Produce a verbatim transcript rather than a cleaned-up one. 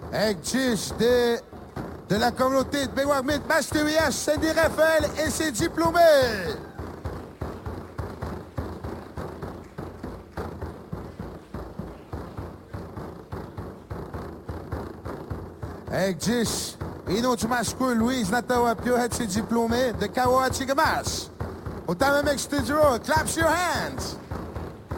Avec dix de, de la communauté de Béwagmit, Masterias, Cindy Raphaël et ses diplômés. Avec dix, Ino Chumasku, Louise Natawapio, et ses diplômés de Kawachigamas. Au Tamamek Studio, claps your hands.